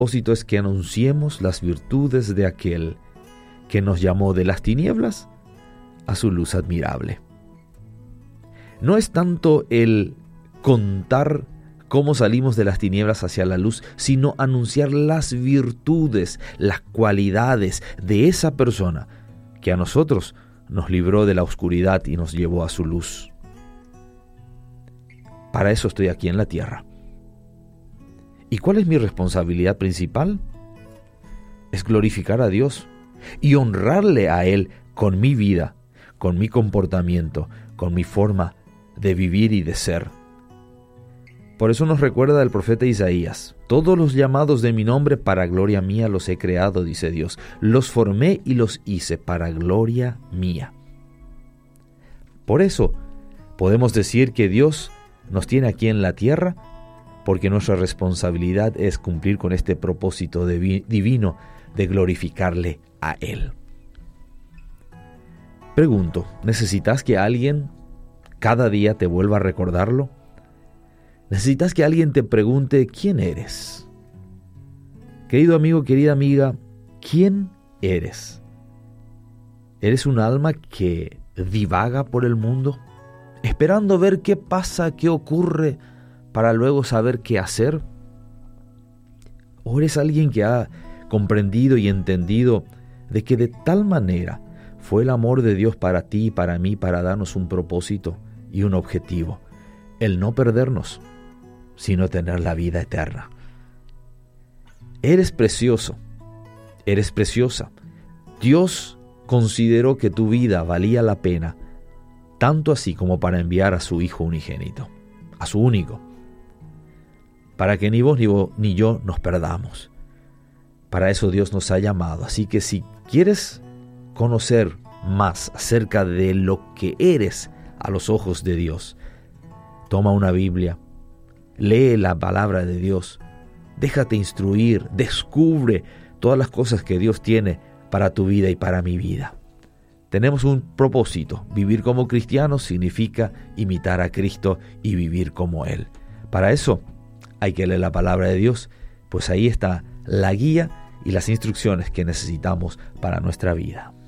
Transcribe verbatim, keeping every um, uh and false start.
propósito es que anunciemos las virtudes de aquel que nos llamó de las tinieblas a su luz admirable. No es tanto el contar cómo salimos de las tinieblas hacia la luz, sino anunciar las virtudes, las cualidades de esa persona que a nosotros nos libró de la oscuridad y nos llevó a su luz. Para eso estoy aquí en la tierra. ¿Y cuál es mi responsabilidad principal? Es glorificar a Dios y honrarle a Él con mi vida, con mi comportamiento, con mi forma de vivir y de ser. Por eso nos recuerda el profeta Isaías: todos los llamados de mi nombre para gloria mía los he creado, dice Dios. Los formé y los hice para gloria mía. Por eso podemos decir que Dios nos tiene aquí en la tierra, porque nuestra responsabilidad es cumplir con este propósito divino de glorificarle a Él. Pregunto, ¿necesitas que alguien cada día te vuelva a recordarlo? ¿Necesitas que alguien te pregunte quién eres? Querido amigo, querida amiga, ¿quién eres? ¿Eres un alma que divaga por el mundo, esperando ver qué pasa, qué ocurre, para luego saber qué hacer? ¿O eres alguien que ha comprendido y entendido de que de tal manera fue el amor de Dios para ti y para mí, para darnos un propósito y un objetivo, el no perdernos, sino tener la vida eterna? Eres precioso, eres preciosa. Dios consideró que tu vida valía la pena, tanto así como para enviar a su Hijo unigénito, a su único, para que ni vos ni, vos, ni yo nos perdamos. Para eso Dios nos ha llamado. Así que si quieres conocer más acerca de lo que eres a los ojos de Dios, toma una Biblia, lee la palabra de Dios, déjate instruir, descubre todas las cosas que Dios tiene para tu vida y para mi vida. Tenemos un propósito: vivir como cristianos significa imitar a Cristo y vivir como Él. Para eso hay que leer la palabra de Dios, pues ahí está la guía y las instrucciones que necesitamos para nuestra vida.